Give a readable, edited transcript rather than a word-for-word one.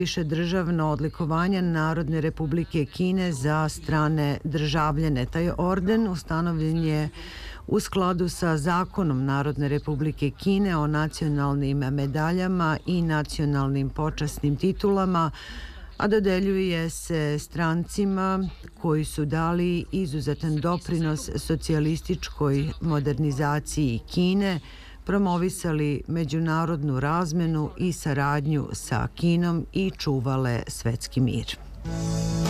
više državno odlikovanje Narodne republike Kine za strane državljane. Taj orden ustanovljen je u skladu sa zakonom Narodne republike Kine o nacionalnim medaljama i nacionalnim počasnim titulama, a dodeljuje se strancima koji su dali izuzetan doprinos socijalističkoj modernizaciji Kine, promovisali međunarodnu razmenu i saradnju sa Kinom i čuvale svetski mir.